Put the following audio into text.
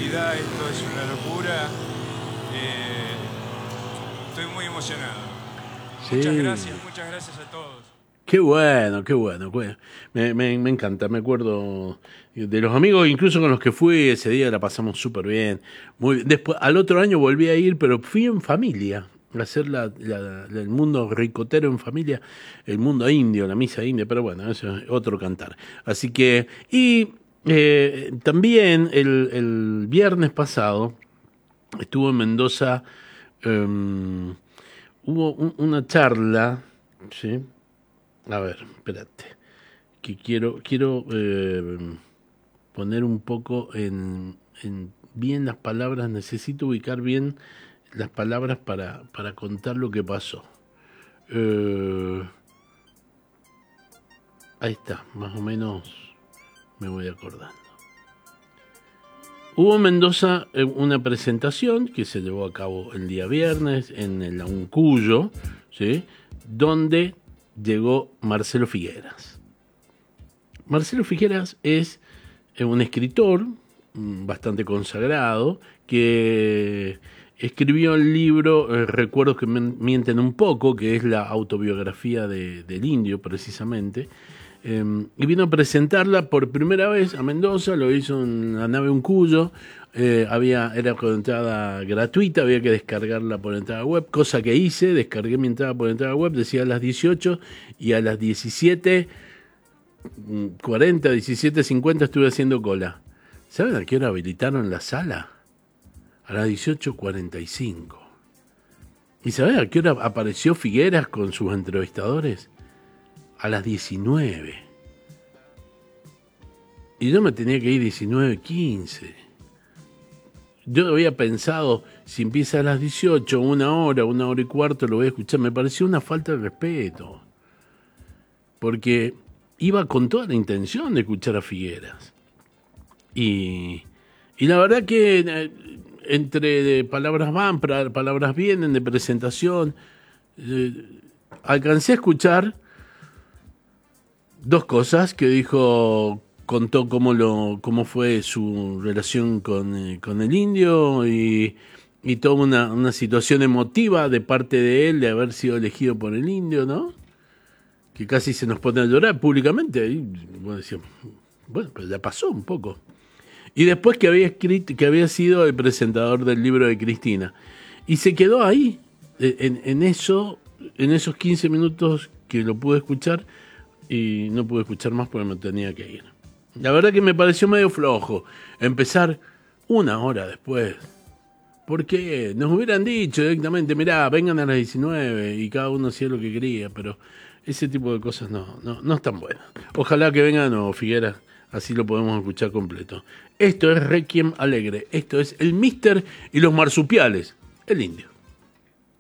realidad esto es una locura. Estoy muy emocionado. Sí. Muchas gracias a todos. Qué bueno, qué bueno. Me encanta, me acuerdo de los amigos, incluso con los que fui ese día la pasamos súper bien. Después, al otro año volví a ir, pero fui en familia a hacer el mundo ricotero en familia, el mundo indio, la misa india, pero bueno, eso es otro cantar. Así que, y también el viernes pasado estuvo en Mendoza, hubo una charla, ¿sí? A ver, espérate, que quiero poner un poco en bien las palabras, necesito ubicar bien las palabras para contar lo que pasó. Ahí está, más o menos me voy acordando. Hubo en Mendoza una presentación que se llevó a cabo el día viernes en el Uncuyo, ¿sí? Donde llegó Marcelo Figueras. Marcelo Figueras es un escritor bastante consagrado que escribió el libro Recuerdos que mienten un poco, que es la autobiografía del indio precisamente, y vino a presentarla por primera vez a Mendoza, lo hizo en la nave Uncuyo. Era con entrada gratuita, había que descargarla por entrada web, cosa que hice, descargué mi entrada por entrada web, decía a las 18 y a las 17:40, 17:50 estuve haciendo cola. ¿Saben a qué hora habilitaron la sala? A las 18:45. ¿Y saben a qué hora apareció Figueras con sus entrevistadores? A las 19. Y yo me tenía que ir 19:15. Yo había pensado, si empieza a las 18, una hora y cuarto, lo voy a escuchar. Me pareció una falta de respeto. Porque iba con toda la intención de escuchar a Figueras. Y la verdad que entre palabras van, palabras vienen, de presentación, alcancé a escuchar dos cosas que dijo. Contó cómo fue su relación con el indio y toda una situación emotiva de parte de él de haber sido elegido por el indio, ¿no? Que casi se nos pone a llorar públicamente. Y bueno, decíamos, bueno, pues ya pasó un poco. Y después que había sido el presentador del libro de Cristina. Y se quedó ahí, en esos 15 minutos que lo pude escuchar, y no pude escuchar más porque me tenía que ir. La verdad que me pareció medio flojo empezar una hora después. Porque nos hubieran dicho directamente, mirá, vengan a las 19 y cada uno hacía lo que quería, pero ese tipo de cosas no están buenas. Ojalá que vengan o Figueras, así lo podemos escuchar completo. Esto es Requiem Alegre, esto es el Mister y los marsupiales, el indio.